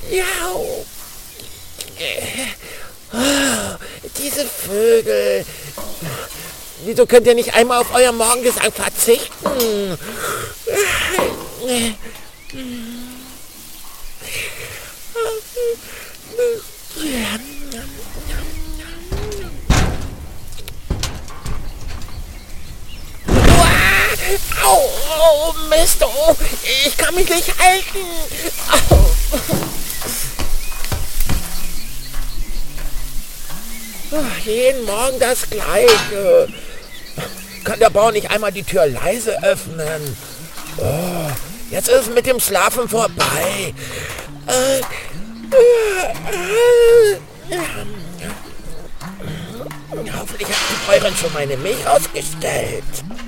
Miau. Oh, diese Vögel. Wieso könnt ihr nicht einmal auf euer Morgengesang verzichten? Au, Mist, oh, ich kann mich nicht halten. Au. Jeden Morgen das Gleiche. Kann der Bauer nicht einmal die Tür leise öffnen? Oh, jetzt ist es mit dem Schlafen vorbei. Hoffentlich hat die Bäuerin schon meine Milch ausgestellt.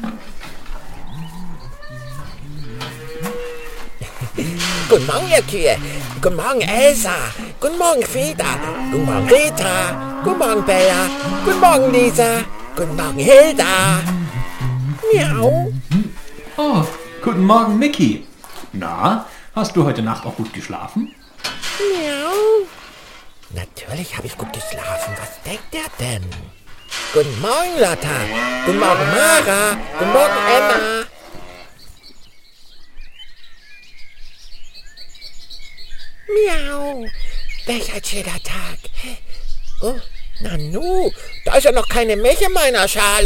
Guten Morgen, ihr Kühe. Guten Morgen, Elsa. Guten Morgen, Frieda. Guten Morgen, Rita. Guten Morgen, Bella. Guten Morgen, Lisa. Guten Morgen, Hilda. Miau. Oh, guten Morgen, Mickey. Na, hast du heute Nacht auch gut geschlafen? Miau. Natürlich habe ich gut geschlafen. Was denkt der denn? Guten Morgen, Lotta. Guten Morgen, Mara. Guten Morgen, Emma. Miau. Welch ein schöner Tag. Oh, Nanu, da ist ja noch keine Milch in meiner Schale.